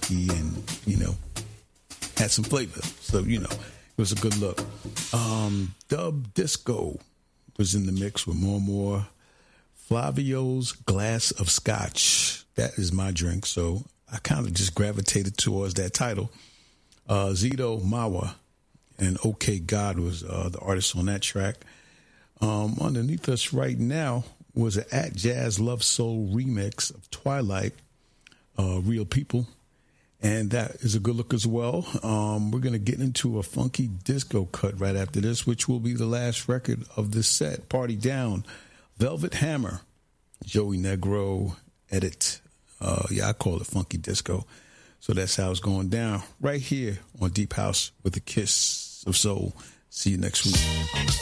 funky and, had some flavor. So, it was a good look. Dub Disco was in the mix with more. Flavio's Glass of Scotch. That is my drink. So I kind of just gravitated towards that title. Zito Mawa and OK God was the artist on that track. Underneath us right now was an At Jazz Love Soul remix of Twilight, Real People. And that is a good look as well. We're going to get into a funky disco cut right after this, which will be the last record of this set. Party Down, Velvet Hammer, Joey Negro edit. I call it funky disco. So that's how it's going down right here on Deep House with a Kiss of Soul. See you next week.